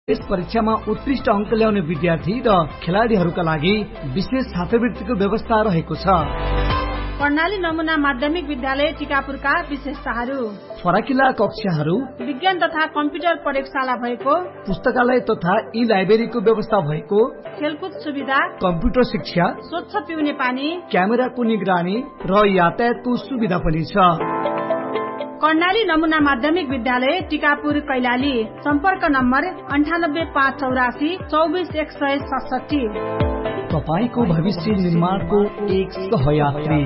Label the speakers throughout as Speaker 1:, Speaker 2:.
Speaker 1: यस परीक्षामा उत्कृष्ट अङ्क ल्याउने विद्यार्थी र खेलाडीहरूका लागि विशेष छात्रवृत्तिको व्यवस्था रहेको छ।
Speaker 2: कर्णाली नमुना माध्यमिक विद्यालय टिकापुरका विशेषताहरू:
Speaker 1: फराकिला कक्षाहरू,
Speaker 2: विज्ञान तथा कम्प्युटर प्रयोगशाला भएको,
Speaker 1: पुस्तकालय तथा ई लाइब्रेरीको व्यवस्था भएको,
Speaker 2: खेलकुद सुविधा,
Speaker 1: कम्प्युटर शिक्षा,
Speaker 2: स्वच्छ पिउने पानी,
Speaker 1: क्यामेराको निगरानी र यातायातको सुविधा पनि छ।
Speaker 2: कर्णाली नमुना माध्यमिक विद्यालय टिकापुर कैलाली। सम्पर्क नम्बर 985884 24167।
Speaker 1: तपाईको भविष्य निर्माणको एक सहयात्री।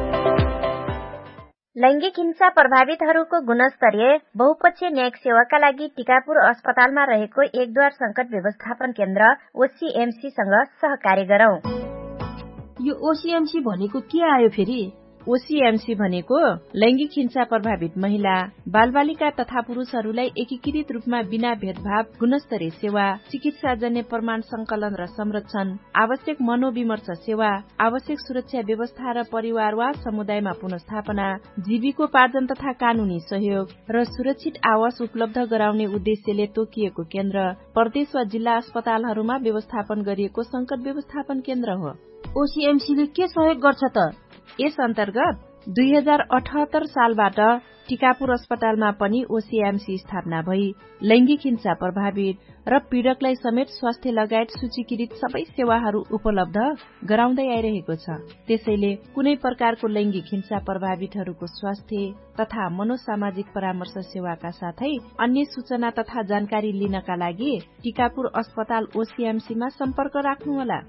Speaker 3: लैंगिक हिंसा प्रभावितहरूको गुणस्तरीय बहुपक्षीय न्यायिक सेवाका लागि टिकापुर अस्पतालमा रहेको एकद्वार संकट व्यवस्थापन केन्द्र ओसीएमसीसँग सहकार्य गरौं।
Speaker 4: यो ओसीएमसी भनेको के आयो फेरि? ओसीएमसी भनेको लैंगिक हिंसा प्रभावित महिला, बालबालिका तथा पुरुषहरूलाई एकीकृत रूपमा बिना भेदभाव गुणस्तरीय सेवा, चिकित्साजन्य प्रमाण संकलन र संरक्षण, आवश्यक मनोविमर्श सेवा, आवश्यक सुरक्षा व्यवस्था र परिवार वा समुदायमा पुनर्स्थापना, जीविकोपार्जन तथा कानूनी सहयोग र सुरक्षित आवास उपलब्ध गराउने उद्देश्यले तोकिएको केन्द्र प्रदेश वा जिल्ला अस्पतालहरूमा व्यवस्थापन गरिएको संकट व्यवस्थापन केन्द्र हो। ओसीएमसीले के सहयोग गर्छ त? यस अन्तर्गत 2078 सालबाट टिकापुर अस्पतालमा पनि ओसीएमसी स्थापना भई लैंगिक हिंसा प्रभावित र पीड़कलाई समेत स्वास्थ्य लगायत सूचीकृत सबै सेवाहरू उपलब्ध गराउँदै आइरहेको छ। त्यसैले कुनै प्रकारको लैंगिक हिंसा प्रभावितहरूको स्वास्थ्य तथा मनोसामाजिक परामर्श सेवाका साथै अन्य सूचना तथा जानकारी लिनका लागि टिकापुर अस्पताल ओसीएमसीमा सम्पर्क राख्नुहोला।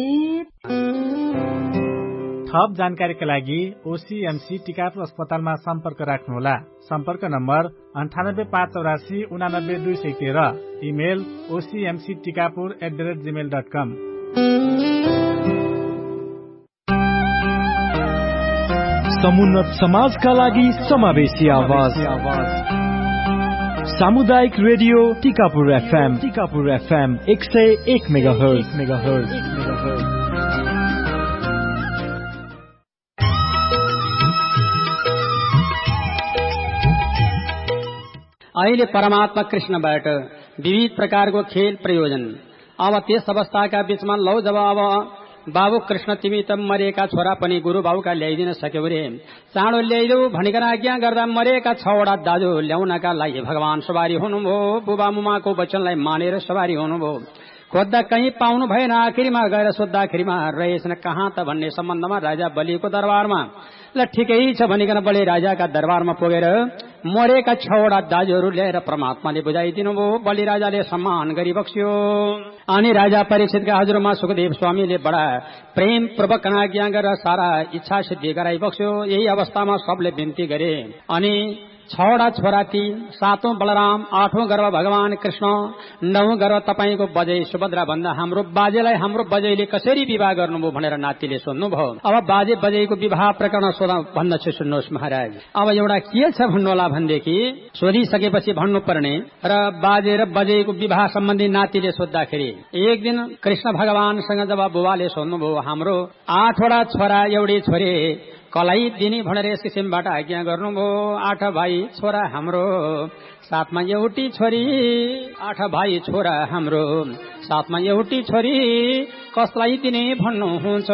Speaker 5: थप जानकारीका लागि ओसीएमसी टिकापुर अस्पतालमा सम्पर्क राख्नुहोला। सम्पर्क नम्बर 985884 89213। Email ocmctikapur@gmail.com।
Speaker 6: समुन्नत समाजका लागि समावेशी आवाज। सामुदायिक रेडियो टिकापुर FM 101 मेगाहर्ज।
Speaker 7: अहिले परमात्मा कृष्णबाट विविध प्रकारको खेल प्रयोजन। अब त्यस अवस्थाका बीचमा लौ जब अब बाबु कृष्ण तिमी त मरेका छोरा पनि गुरु बाबुका ल्याइदिन सक्यौ रे, चाँडो ल्याइदेऊ भनिकन आज्ञा गर्दा मरेका 6वटा दाजु ल्याउनका लागि भगवान सवारी हुनुभयो। बुबा मुमाको वचनलाई मानेर सवारी हुनुभयो। खोज्दा कहीँ पाउनु भएन, आखिरीमा गएर सोद्धाखेरिमा रहेछन् कहाँ त भन्ने सम्बन्धमा राजा बलिको दरबारमा। ल ठिकै छ भनिकन बलि राजाका दरबारमा पुगेर मरेका 6वटा दाजुहरू ल्याएर परमात्माले बुझाइदिनु भयो। बलि राजाले सम्मान गरी बक्स्यो। अनि राजा परीक्षितका हजुरमा सुखदेव स्वामीले बडा प्रेम पूर्वक आज्ञा गरेर सारा इच्छा सिद्धि गराइ बक्स्यो। यही अवस्थामा सबले बिन्ती गरे। अनि 6वटा छोरा ती, 7औं बलराम, 8औं गर्भ भगवान कृष्ण, 9औं गर्भ तपाईको बजै सुभद्रा भन्दा हाम्रो बाजेलाई हाम्रो बजैले कसरी विवाह गर्नुभयो भनेर नातिले सोध्नुभयो। अब बाजे बजैको विवाह प्रकरण सोधा भन्दछु, सुन्नुहोस् महाराज। अब एउटा के छ भन्नु होला भनेदेखि सोधिसकेपछि भन्नुपर्ने र बाजे र बजैको विवाह सम्बन्धी नातिले सोद्धाखेरि एक दिन कृष्ण भगवानसँग जब बुबाले सोध्नुभयो हाम्रो 8वटा छोरा एउटै छोरी कलाई दिने भनेर यस किसिमबाट आज्ञा गर्नुभयो। 8 भाइ छोरा हाम्रो, साथमा एउटी छोरी। 8 भाइ छोरा हाम्रो, साथमा एउटी छोरी, कसलाई दिने भन्नुहुन्छ